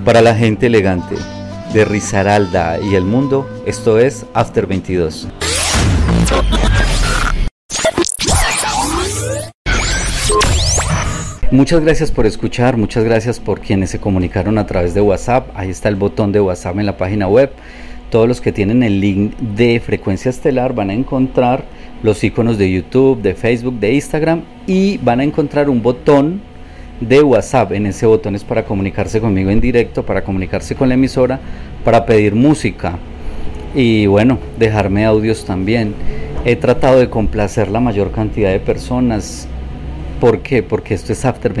Para la gente elegante de Risaralda y el mundo, esto es After 22. Muchas gracias por escuchar, muchas gracias por quienes se comunicaron a través de WhatsApp. Ahí está el botón de WhatsApp en la página web. Todos los que tienen el link de Frecuencia Estelar van a encontrar los iconos de YouTube, de Facebook, de Instagram, y van a encontrar un botón de WhatsApp. En ese botón es para comunicarse conmigo en directo, para comunicarse con la emisora, para pedir música y bueno, dejarme audios también. He tratado de complacer la mayor cantidad de personas. ¿Por qué? Porque esto es After